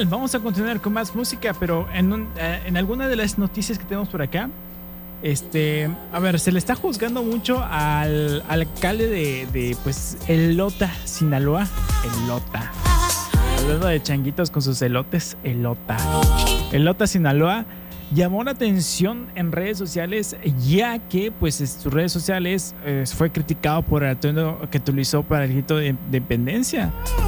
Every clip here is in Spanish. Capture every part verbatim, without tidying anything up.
tal? Vamos a continuar con más música, pero en, un, eh, en alguna de las noticias que tenemos por acá, este, a ver, se le está juzgando mucho al, al alcalde de, de, pues, Elota, Sinaloa. Elota. Hablando de changuitos con sus elotes, Elota. Elota, Sinaloa. Llamó la atención en redes sociales, ya que pues en sus redes sociales eh, fue criticado por el atuendo que utilizó para el grito de independencia.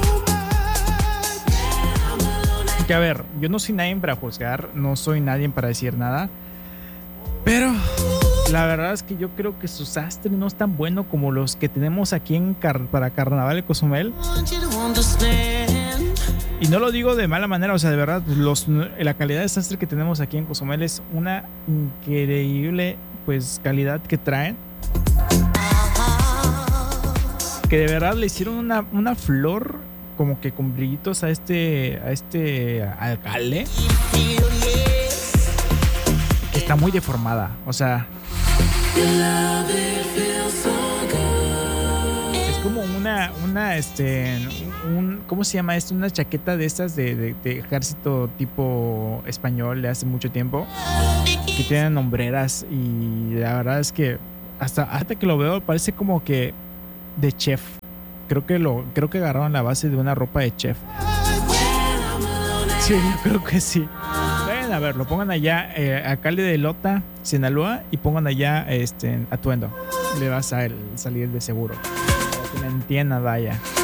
Que a ver, yo no soy nadie para juzgar, no soy nadie para decir nada, pero la verdad es que yo creo que su sastre no es tan bueno como los que tenemos aquí en Car- para Carnaval de Cozumel. Y no lo digo de mala manera, o sea, de verdad, los, la calidad de sastre que tenemos aquí en Cozumel es una increíble, pues, calidad que traen. Que de verdad le hicieron una, una flor como que con brillitos a este, a este alcalde. Que está muy deformada, o sea... como una, una, este, un, ¿cómo se llama esto? Una chaqueta de estas de, de, de ejército tipo español de hace mucho tiempo, que tienen hombreras, y la verdad es que hasta, hasta que lo veo parece como que de chef. Creo que lo, creo que agarraron la base de una ropa de chef. Sí, yo creo que sí. Vayan a ver, lo pongan allá, eh, alcalde de Elota, Sinaloa, y pongan allá este atuendo. Le vas a salir de seguro. Me entienda, vaya.